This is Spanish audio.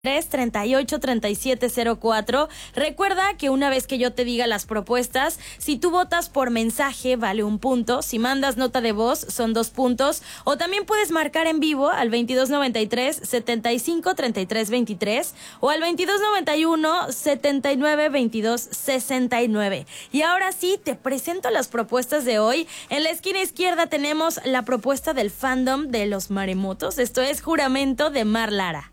383704. Recuerda que una vez que yo te diga las propuestas, si tú votas por mensaje vale 1 punto, si mandas nota de voz son 2 puntos, o también puedes marcar en vivo al 2293-753323 o al 2291-792269. Y ahora sí, te presento las propuestas de hoy. En la esquina izquierda tenemos la propuesta del fandom de los maremotos, esto es Juramento de Mar Lara.